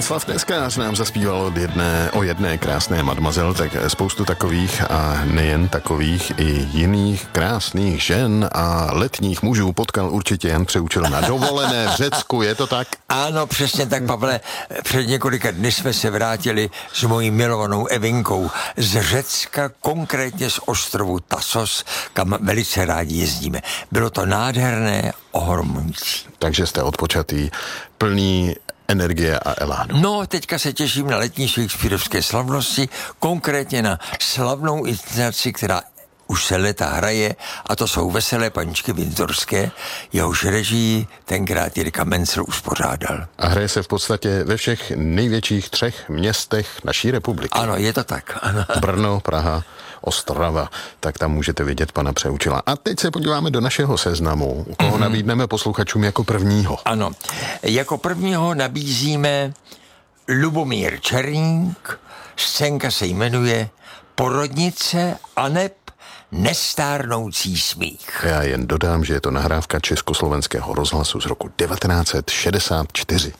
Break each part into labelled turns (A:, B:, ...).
A: Václav Deskář nám zaspíval o jedné krásné mademoiselle, tak spoustu takových a nejen takových i jiných krásných žen a letních mužů potkal určitě Jan Přeučil na dovolené v Řecku, je to tak?
B: Ano, přesně tak, Pavle. Před několika dny jsme se vrátili s mojí milovanou Evinkou z Řecka, konkrétně z ostrovu Tasos, kam velice rádi jezdíme. Bylo to nádherné, ohromující.
A: Takže jste odpočatý, plný energie a elánu.
B: No, teďka se těším na letní shakespearovské slavnosti, konkrétně na slavnou inscenaci, která už se leta hraje, a to jsou Veselé paničky Windsorské, jehož režii tenkrát Jirka Mencel uspořádal.
A: A hraje se v podstatě ve všech největších 3 městech naší republiky.
B: Ano, je to tak. Ano.
A: Brno, Praha, Ostrava, tak tam můžete vidět pana Přeučila. A teď se podíváme do našeho seznamu, koho nabídneme posluchačům jako prvního.
B: Ano, jako prvního nabízíme Lubomír Černík, scénka se jmenuje Porodnice aneb nestárnoucí smích.
A: Já jen dodám, že je to nahrávka Československého rozhlasu z roku 1964.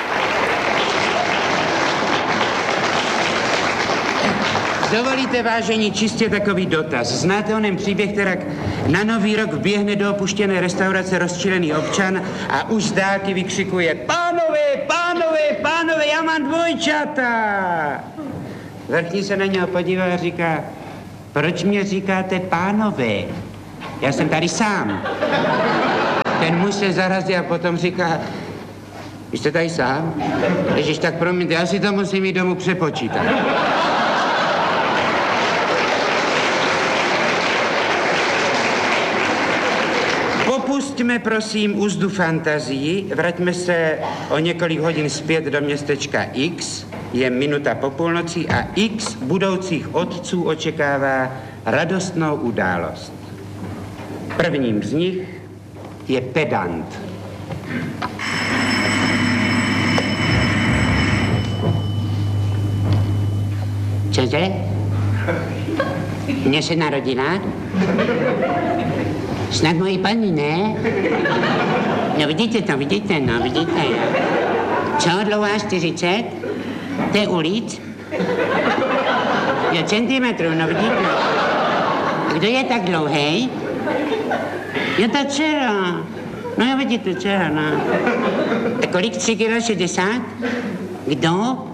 C: Dovolíte, vážení, čistě takový dotaz. Znáte onen příběh, kterak na Nový rok vběhne do opuštěné restaurace rozčilený občan a už z dálky vykřikuje: Pánové, pánové, pánové, já mám dvojčata! Vrchní se na něho podívá a říká: Proč mě říkáte pánové? Já jsem tady sám. Ten muž se zarazí a potom říká: Vy jste tady sám? Ježiš, tak promiňte, já si to musím jít domů přepočítat. Opustíme, prosím, úzdu fantazii, vraťme se o několik hodin zpět do městečka X, je minuta po půlnoci a X budoucích otců očekává radostnou událost. Prvním z nich je pedant. Cože? Mně se narodila? Snad moji paní, ne? No vidíte, jo. Co, dlouhá 40? To je ulic? Jo, centimetrů, no vidíte. A kdo je tak dlouhej? Jo, ta dcera. No jo, vidíte, dcera, no. A kolik 3 kilo 60? Kdo?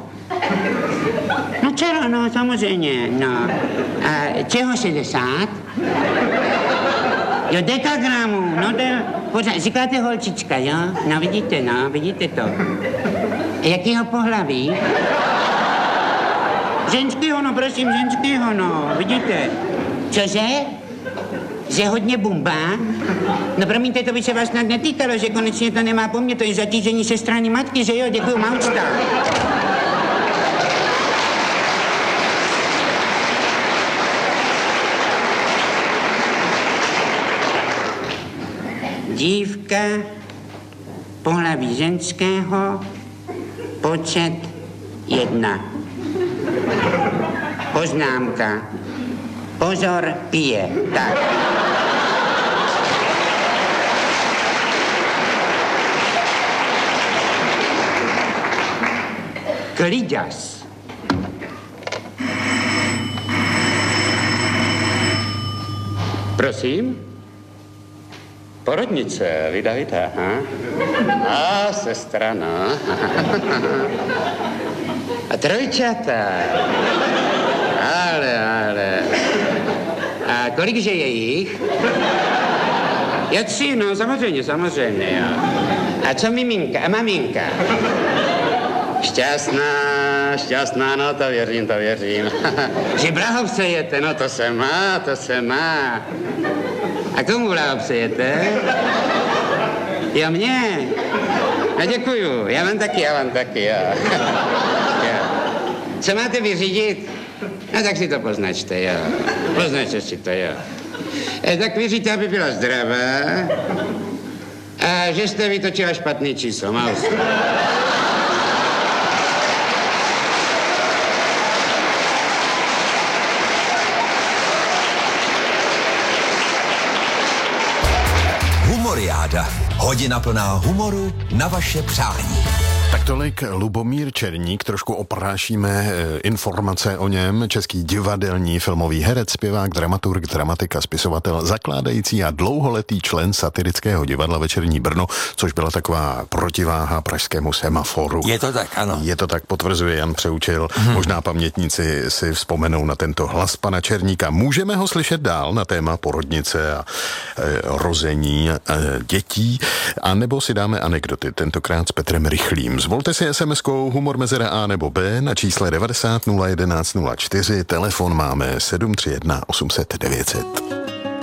C: No dcera, no, samozřejmě, no. A čeho 60? Jo, dekagramů, no pořád, říkáte holčička, jo? No vidíte to. A jakýho pohlaví? Ženskýho, no prosím, ženskýho, no, vidíte. Cože? Že hodně bumba? No promiňte, to by se vás snad netýkalo, že konečně to nemá po mně, to je zatížení se strany matky, že jo? Děkuju, maučta. Dívka, pohlaví ženského, počet 1. Poznámka. Pozor, pije. Tak. Kliďas. Prosím? Porodnice, vida, aha. A sestra, no. A trojčata. Ale. A kolikže je jich? Já 3, no, samozřejmě, jo. A co miminka a maminka? Šťastná, no, to věřím. Že blahopřejete, no, to se má. A komu blahopřejete? Jo, mně. No, děkuju, já vám taky, jo. Co máte vyřídit? No, tak si to poznačte, jo. Poznačte si to, jo. Tak vyříďte, aby byla zdravá a že jste vytočila špatný číslo, mouse.
D: Humoriáda. Hodina plná humoru na vaše přání.
A: Tak Tolik Lubomír Černík, trošku oprášíme informace o něm, český divadelní filmový herec, zpěvák, dramaturg, dramatika, spisovatel, zakládající a dlouholetý člen satirického divadla Večerní Brno, což byla taková protiváha pražskému Semaforu.
B: Je to tak, ano.
A: Je to tak, potvrzuje Jan Přeučil. Možná pamětníci si vzpomenou na tento hlas pana Černíka. Můžeme ho slyšet dál na téma porodnice a rození dětí, anebo si dáme anekdoty, tentokrát s Petrem Rychlým. Zvolte si SMS-kou humor mezera A nebo B na čísle 90 011 04. Telefon máme 731 800 900.